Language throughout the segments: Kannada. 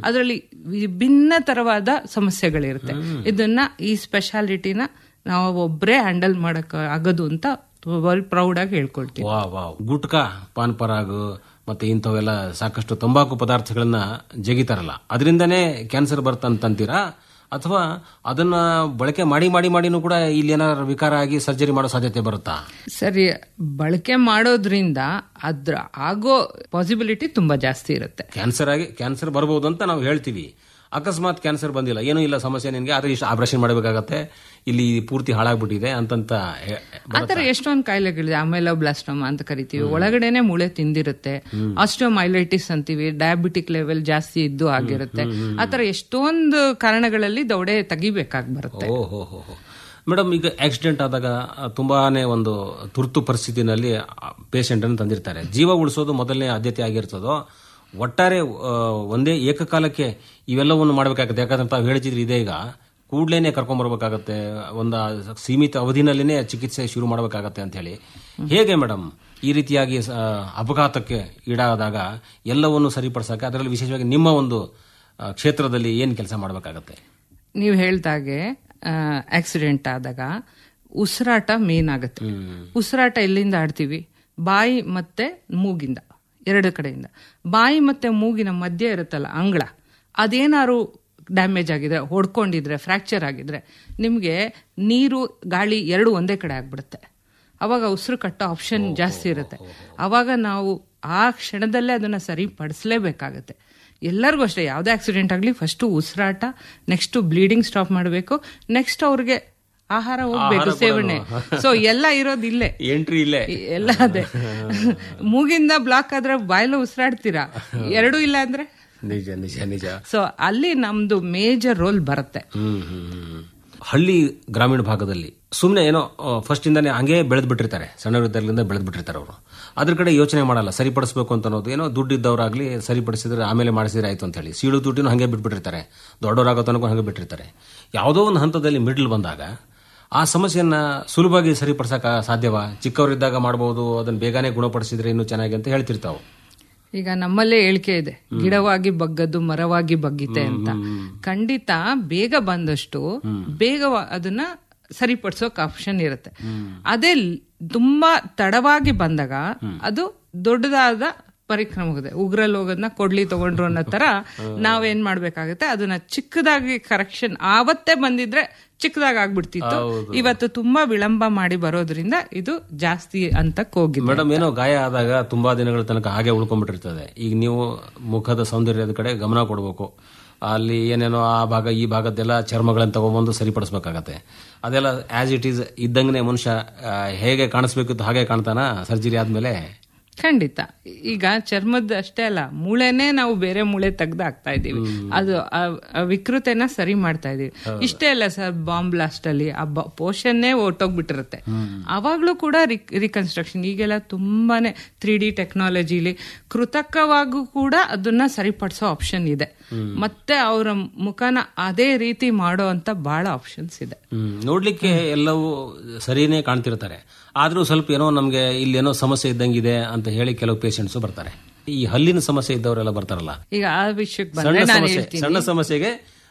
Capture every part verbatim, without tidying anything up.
ಅದರಲ್ಲಿ ವಿಭಿನ್ನ ತರವಾದ ಸಮಸ್ಯೆಗಳಿರುತ್ತೆ. ಇದನ್ನ ಈ ಸ್ಪೆಷಾಲಿಟಿನ ನಾವು ಒಬ್ಬರೇ ಹ್ಯಾಂಡಲ್ ಮಾಡಕ್ ಆಗೋದು ಅಂತ ಪ್ರೌಡ್ ಆಗಿ ಹೇಳ್ಕೊಳ್ತೀವಿ. ವಾ ವಾ ಗುಟ್ಕಾ, ಪಾನ್ ಪರಾಗ್ ಮತ್ತೆ ಇಂಥವೆಲ್ಲ ಸಾಕಷ್ಟು ತಂಬಾಕು ಪದಾರ್ಥಗಳನ್ನ ಜಗಿತಾರಲ್ಲ, ಅದರಿಂದನೇ ಕ್ಯಾನ್ಸರ್ ಬರ್ತಂತೀರಾ ಅಥವಾ ಅದನ್ನ ಬಳಕೆ ಮಾಡಿ ಮಾಡಿ ಮಾಡಿನೂ ಕೂಡ ಇಲ್ಲಿ ಏನಾದ್ರು ವಿಕಾರ ಆಗಿ ಸರ್ಜರಿ ಮಾಡೋ ಸಾಧ್ಯತೆ ಬರುತ್ತಾ? ಸರಿ, ಬಳಕೆ ಮಾಡೋದ್ರಿಂದ ಅದ್ರ ಆಗೋ ಪಾಸಿಬಿಲಿಟಿ ತುಂಬಾ ಜಾಸ್ತಿ ಇರುತ್ತೆ. ಕ್ಯಾನ್ಸರ್ ಆಗಿ ಕ್ಯಾನ್ಸರ್ ಬರಬಹುದು ಅಂತ ನಾವು ಹೇಳ್ತೀವಿ. ಅಕಸ್ಮಾತ್ ಕ್ಯಾನ್ಸರ್ ಬಂದಿಲ್ಲ, ಏನೂ ಇಲ್ಲ ಸಮಸ್ಯೆ ನಿನ್ಗೆ, ಆದ್ರೆ ಇಷ್ಟು ಆಪರೇಷನ್ ಮಾಡಬೇಕಾಗತ್ತೆ, ಇಲ್ಲಿ ಪೂರ್ತಿ ಹಾಳಾಗ್ಬಿಟ್ಟಿದೆ ಅಂತಂತ ಆತರ ಎಷ್ಟೊಂದು ಕಾಯಿಲೆಗಳಿದೆ. ಅಮೆಲೋಬ್ಲಾಸ್ಟೋಮಾ ಅಂತ ಕರಿತೀವಿ, ಒಳಗಡೆನೆ ಮೂಳೆ ತಿಂದಿರುತ್ತೆ. ಆಸ್ಟಿಯೋಮೈಲೈಟಿಸ್ ಅಂತೀವಿ, ಡಯಾಬಿಟಿಕ್ ಲೆವೆಲ್ ಜಾಸ್ತಿ ಇದ್ದು ಆಗಿರುತ್ತೆ. ಆತರ ಎಷ್ಟೊಂದು ಕಾರಣಗಳಲ್ಲಿ ದೌಡೆ ತೆಗಿಬೇಕಾಗಿ ಬರುತ್ತೆ. ಓಹೋ ಮೇಡಮ್, ಈಗ ಆಕ್ಸಿಡೆಂಟ್ ಆದಾಗ ತುಂಬಾನೇ ಒಂದು ತುರ್ತು ಪರಿಸ್ಥಿತಿನಲ್ಲಿ ಪೇಷಂಟ್ ಅನ್ನು ತಂದಿರ್ತಾರೆ. ಜೀವ ಉಳಿಸೋದು ಮೊದಲನೇ ಆದ್ಯತೆ ಆಗಿರ್ತದೋ, ಒಟ್ಟಾರೆ ಒಂದೇ ಏಕಕಾಲಕ್ಕೆ ಇವೆಲ್ಲವನ್ನು ಮಾಡಬೇಕಾಗತ್ತೆ? ಯಾಕಂದ್ರೆ ತಾವು ಹೇಳ್ತಿದ್ರಿ, ಇದೆ ಈಗ ಕೂಡ್ಲೇನೆ ಕರ್ಕೊಂಡ್ಬರ್ಬೇಕಾಗತ್ತೆ, ಒಂದು ಸೀಮಿತ ಅವಧಿನಲ್ಲಿನೇ ಚಿಕಿತ್ಸೆ ಶುರು ಮಾಡಬೇಕಾಗತ್ತೆ ಅಂತ ಹೇಳಿ. ಹೇಗೆ ಮೇಡಮ್ ಈ ರೀತಿಯಾಗಿ ಅಪಘಾತಕ್ಕೆ ಈಡಾದಾಗ ಎಲ್ಲವನ್ನು ಸರಿಪಡಿಸಕ್ಕೆ, ಅದರಲ್ಲಿ ವಿಶೇಷವಾಗಿ ನಿಮ್ಮ ಒಂದು ಕ್ಷೇತ್ರದಲ್ಲಿ ಏನ್ ಕೆಲಸ ಮಾಡಬೇಕಾಗತ್ತೆ? ನೀವು ಹೇಳ್ದಾಗೆ ಆಕ್ಸಿಡೆಂಟ್ ಆದಾಗ ಉಸಿರಾಟ ಮೇನ್ ಆಗುತ್ತೆ. ಉಸಿರಾಟ ಎಲ್ಲಿಂದ ಆಡ್ತೀವಿ? ಬಾಯಿ ಮತ್ತೆ ಮೂಗಿಂದ, ಎರಡು ಕಡೆಯಿಂದ. ಬಾಯಿ ಮತ್ತೆ ಮೂಗಿನ ಮಧ್ಯೆ ಇರುತ್ತಲ್ಲ ಅಂಗಳ, ಅದೇನಾದ್ರು ಡ್ಯಾಮೇಜ್ ಆಗಿದ್ರೆ, ಹೊಡ್ಕೊಂಡಿದ್ರೆ, ಫ್ರಾಕ್ಚರ್ ಆಗಿದ್ರೆ ನಿಮ್ಗೆ ನೀರು ಗಾಳಿ ಎರಡು ಒಂದೇ ಕಡೆ ಆಗ್ಬಿಡುತ್ತೆ. ಅವಾಗ ಉಸಿರು ಕಟ್ಟೋ ಆಪ್ಷನ್ ಜಾಸ್ತಿ ಇರುತ್ತೆ. ಅವಾಗ ನಾವು ಆ ಕ್ಷಣದಲ್ಲೇ ಅದನ್ನ ಸರಿಪಡಿಸಲೇಬೇಕಾಗತ್ತೆ. ಎಲ್ಲರಿಗೂ ಅಷ್ಟೇ, ಯಾವುದೇ ಆಕ್ಸಿಡೆಂಟ್ ಆಗಲಿ ಫಸ್ಟ್ ಉಸಿರಾಟ, ನೆಕ್ಸ್ಟ್ ಬ್ಲೀಡಿಂಗ್ ಸ್ಟಾಪ್ ಮಾಡಬೇಕು, ನೆಕ್ಸ್ಟ್ ಅವ್ರಿಗೆ ಆಹಾರ ಹೋಗ್ಬೇಕು, ಸೇವನೆ. ಸೊ ಎಲ್ಲ ಇರೋದು ಇಲ್ಲೇ, ಎಂಟ್ರಿ ಇಲ್ಲೇ ಎಲ್ಲ ಅದೇ. ಮೂಗಿಂದ ಬ್ಲಾಕ್ ಆದ್ರೆ ಬಾಯಲ್ಲೂ ಉಸಿರಾಡ್ತೀರಾ, ಎರಡೂ ಇಲ್ಲ ಅಂದ್ರೆ ನಿಜ ನಿಜ ನಿಜ. ಸೊ ಅಲ್ಲಿ ನಮ್ದು ಮೇಜರ್ ರೋಲ್ ಬರುತ್ತೆ. ಹಳ್ಳಿ ಗ್ರಾಮೀಣ ಭಾಗದಲ್ಲಿ ಸುಮ್ಮನೆ ಏನೋ ಫಸ್ಟ್ ಇಂದಾನೆ ಹಂಗೆ ಬೆಳೆದ್ ಬಿಟ್ಟಿರ್ತಾರೆ, ಸಣ್ಣವರಿದ್ದಾಗಲಿಂದ ಬೆಳೆದ್ ಬಿಟ್ಟಿರ್ತಾರೆ ಅವರು. ಅದ್ರ ಕಡೆ ಯೋಚನೆ ಮಾಡಲ್ಲ, ಸರಿಪಡಿಸಬೇಕು ಅಂತ ಅನ್ನೋದು. ಏನೋ ದುಡ್ಡು ಇದ್ದವರಾಗ್ಲಿ ಸರಿಪಡಿಸಿದ್ರೆ ಆಮೇಲೆ ಮಾಡಿಸಿದ್ರೆ ಆಯ್ತು ಅಂತ ಹೇಳಿ ಸೀಳು ದುಡ್ಡಿನೂ ಹಂಗೆ ಬಿಟ್ಬಿಟ್ಟಿರ್ತಾರೆ, ದೊಡ್ಡವರಾಗೋ ತನಕ ಹಂಗೆ ಬಿಟ್ಟಿರ್ತಾರೆ. ಯಾವುದೋ ಒಂದು ಹಂತದಲ್ಲಿ ಮಿಡ್ಲ್ ಬಂದಾಗ ಆ ಸಮಸ್ಯೆಯನ್ನ ಸುಲಭವಾಗಿ ಸರಿಪಡಿಸಕ ಸಾಧ್ಯವಾ? ಚಿಕ್ಕವರಿದ್ದಾಗ ಮಾಡಬಹುದು, ಅದನ್ನ ಬೇಗನೆ ಗುಣಪಡಿಸಿದ್ರೆ ಇನ್ನೂ ಚೆನ್ನಾಗಿ ಅಂತ ಹೇಳ್ತಿರ್ತಾವೆ. ಈಗ ನಮ್ಮಲ್ಲೇ ಹೇಳಿಕೆ ಇದೆ, ಗಿಡವಾಗಿ ಬಗ್ಗದ್ದು ಮರವಾಗಿ ಬಗ್ಗಿತೆ ಅಂತ. ಖಂಡಿತ ಬೇಗ ಬಂದಷ್ಟು ಬೇಗ ಅದನ್ನ ಸರಿಪಡಿಸೋಕ್ ಆಪ್ಷನ್ ಇರುತ್ತೆ. ಅದೇ ತುಂಬಾ ತಡವಾಗಿ ಬಂದಾಗ ಅದು ದೊಡ್ಡದಾದ ಪರಿಕ್ರಮ ಹೋಗುತ್ತೆ. ಉಗ್ರಲ್ಲಿ ಹೋಗೋದನ್ನ ಕೊಡ್ಲಿ ತಗೊಂಡ್ರು ಅನ್ನೋ ತರ ನಾವೇನ್ ಮಾಡ್ಬೇಕಾಗತ್ತೆ, ಅದನ್ನ ಚಿಕ್ಕದಾಗಿ ಕರೆಕ್ಷನ್ ಆವತ್ತೇ ಬಂದಿದ್ರೆ ಚಿಕ್ಕದಾಗಿ ಆಗ್ಬಿಡ್ತಿತ್ತು. ಇವತ್ತು ತುಂಬಾ ವಿಳಂಬ ಮಾಡಿ ಬರೋದ್ರಿಂದ ಇದು ಜಾಸ್ತಿ ಅಂತಕ್ ಹೋಗಿದೆ. ಮೇಡಮ್, ಏನೋ ಗಾಯ ಆದಾಗ ತುಂಬಾ ದಿನಗಳ ತನಕ ಹಾಗೆ ಉಳ್ಕೊಂಡ್ಬಿಟ್ಟಿರ್ತದೆ. ಈಗ ನೀವು ಮುಖದ ಸೌಂದರ್ಯದ ಕಡೆ ಗಮನ ಕೊಡಬೇಕು. ಅಲ್ಲಿ ಏನೇನೋ ಆ ಭಾಗ ಈ ಭಾಗದ್ದೆಲ್ಲ ಚರ್ಮಗಳನ್ನ ತಗೊಂಡ್ಬಂದು ಸರಿಪಡಿಸಬೇಕಾಗತ್ತೆ. ಅದೆಲ್ಲ ಆಸ್ ಇಟ್ ಈಸ್ ಇದ್ದಂಗೆ ಮನುಷ್ಯ ಹೇಗೆ ಕಾಣಿಸ್ಬೇಕಿತ್ತು ಹಾಗೆ ಕಾಣ್ತಾನ ಸರ್ಜರಿ ಆದ್ಮೇಲೆ? ಖಂಡಿತ. ಈಗ ಚರ್ಮದ ಅಷ್ಟೇ ಅಲ್ಲ, ಮೂಳೆನೇ ನಾವು ಬೇರೆ ಮೂಳೆ ತೆಗ್ದು ಹಾಕ್ತಾ ಇದೀವಿ, ಅದು ವಿಕೃತೆನ ಸರಿ ಮಾಡ್ತಾ ಇದೀವಿ. ಇಷ್ಟೇ ಅಲ್ಲ ಸರ್, ಬಾಂಬ್ ಬ್ಲಾಸ್ಟ್ ಅಲ್ಲಿ ಆ ಪೋರ್ಷನ್ನೇ ಹೊರ್ಟೋಗ್ಬಿಟ್ಟಿರುತ್ತೆ. ಅವಾಗ್ಲೂ ಕೂಡ ರಿಕನ್ಸ್ಟ್ರಕ್ಷನ್ ಈಗೆಲ್ಲ ತುಂಬಾನೇ ತ್ರೀ ಡಿ ಟೆಕ್ನಾಲಜಿಲಿ ಕೃತಕವಾಗೂ ಕೂಡ ಅದನ್ನ ಸರಿಪಡಿಸೋ ಆಪ್ಷನ್ ಇದೆ. ಮತ್ತೆ ಅವರ ಮುಖನ ಅದೇ ರೀತಿ ಮಾಡೋ ಅಂತ ಬಹಳ ಆಪ್ಷನ್ಸ್ ಇದೆ. ನೋಡ್ಲಿಕ್ಕೆ ಎಲ್ಲವೂ ಸರಿನೇ ಕಾಣ್ತಿರ್ತಾರೆ, ಆದ್ರೂ ಸ್ವಲ್ಪ ಏನೋ ನಮ್ಗೆ ಇಲ್ಲೇನೋ ಸಮಸ್ಯೆ ಇದ್ದಂಗಿದೆ ಅಂತ ಹೇಳಿ ಕೆಲವು ಪೇಷಂಟ್ಸ್ ಬರ್ತಾರೆ. ಈ ಹಲ್ಲಿನ ಸಮಸ್ಯೆ ಇದ್ದವರೆಲ್ಲ ಬರ್ತಾರಲ್ಲ, ಈಗ ಆ ವಿಷಯಕ್ಕೆ ಬಂದ್ರೆ ನಾನು ಹೇಳ್ತೀನಿ, ಸಣ್ಣ ಸಮಸ್ಯೆಗೆ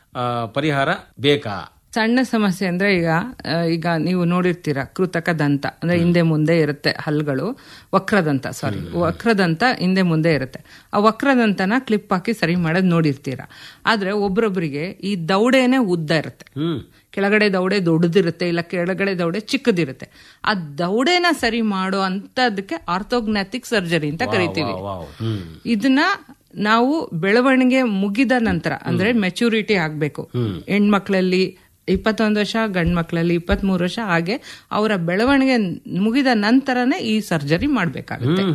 ಪರಿಹಾರ ಬೇಕಾ? ಸಣ್ಣ ಸಮಸ್ಯೆ ಅಂದ್ರೆ ಈಗ ಈಗ ನೀವು ನೋಡಿರ್ತೀರಾ, ಕೃತಕ ದಂತ ಅಂದ್ರೆ ಹಿಂದೆ ಮುಂದೆ ಇರುತ್ತೆ ಹಲ್ಗಳು, ವಕ್ರದಂತ ಸಾರಿ ವಕ್ರದಂತ ಹಿಂದೆ ಮುಂದೆ ಇರುತ್ತೆ. ಆ ವಕ್ರದಂತನ ಕ್ಲಿಪ್ ಹಾಕಿ ಸರಿ ಮಾಡೋದ್ ನೋಡಿರ್ತೀರಾ. ಆದ್ರೆ ಒಬ್ರೊಬ್ರಿಗೆ ಈ ದೌಡೆನೆ ಉದ್ದ ಇರುತ್ತೆ, ಕೆಳಗಡೆ ದೌಡೆ ದೊಡ್ಡದಿರುತ್ತೆ, ಇಲ್ಲ ಕೆಳಗಡೆ ದೌಡೆ ಚಿಕ್ಕದಿರುತ್ತೆ. ಆ ದೌಡೆನ ಸರಿ ಮಾಡೋ ಅಂತದಕ್ಕೆ ಆರ್ಥೋಗ್ನಾಟಿಕ್ ಸರ್ಜರಿ ಅಂತ ಕರಿತೀವಿ. ಇದನ್ನ ನಾವು ಬೆಳವಣಿಗೆ ಮುಗಿದ ನಂತರ ಅಂದ್ರೆ ಮೆಚುರಿಟಿ ಆಗ್ಬೇಕು, ಹೆಣ್ಮಕ್ಳಲ್ಲಿ ಇಪ್ಪತ್ತೊಂದು ವರ್ಷ, ಗಂಡ್ ಮಕ್ಳಲ್ಲಿ ಇಪ್ಪತ್ತ್ ಮೂರು ವರ್ಷ, ಹಾಗೆ ಅವರ ಬೆಳವಣಿಗೆ ಮುಗಿದ ನಂತರನೇ ಈ ಸರ್ಜರಿ ಮಾಡ್ಬೇಕಾಗುತ್ತೆ.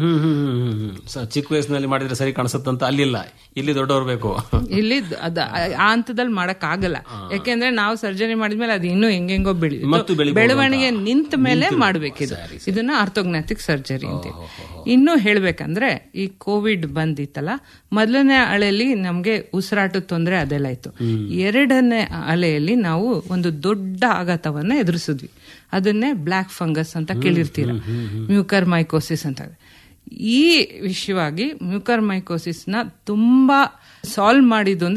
ಚಿಕ್ಕ ವಯಸ್ಸಿನಲ್ಲಿ ಮಾಡಿದ್ರೆ ಸರಿ ಕಾಣಿಸುತ್ತಂತ ಅಲ್ಲಿಲ್ಲ, ಇಲ್ಲಿ ದೊಡ್ಡವ್ರು ಬೇಕು. ಇಲ್ಲಿ ಅದ ಆ ಹಂತದಲ್ಲಿ ಮಾಡಕ್ ಆಗಲ್ಲ, ಯಾಕೆಂದ್ರೆ ನಾವು ಸರ್ಜರಿ ಮಾಡಿದ್ಮೇಲೆ ಅದು ಇನ್ನೂ ಹೆಂಗೆಂಗೋ ಬೆಳಿ ಬೆಳವಣಿಗೆ ನಿಂತ ಮೇಲೆ ಮಾಡ್ಬೇಕಿದು. ಇದನ್ನ ಆರ್ಥೋಗ್ನಾಟಿಕ್ ಸರ್ಜರಿ ಅಂತ. ಇನ್ನು ಹೇಳ್ಬೇಕಂದ್ರೆ ಈ ಕೋವಿಡ್ ಬಂದಿತ್ತಲ್ಲ, ಮೊದಲನೇ ಅಲೆಯಲ್ಲಿ ನಮ್ಗೆ ಉಸಿರಾಟದ ತೊಂದರೆ ಅದೆಲ್ಲ ಇತ್ತು. ಎರಡನೇ ಅಲೆಯಲ್ಲಿ ನಾವು ಒಂದು ದೊಡ್ಡ ಆಘಾತವನ್ನ ಎದುರಿಸಿದ್ವಿ. ಅದನ್ನೇ ಬ್ಲ್ಯಾಕ್ ಫಂಗಸ್ ಅಂತ ಕೇಳಿರ್ತೀರ, ಮ್ಯೂಕರ್ ಮೈಕೋಸಿಸ್ ಅಂತ. ಈ ವಿಷಯವಾಗಿ ಮ್ಯೂಕರ್ ಮೈಕೋಸಿಸ್ ನ ತುಂಬಾ ಸಾಲ್ವ್ ಮಾಡಿದ್ದು ಅಂದ್ರೆ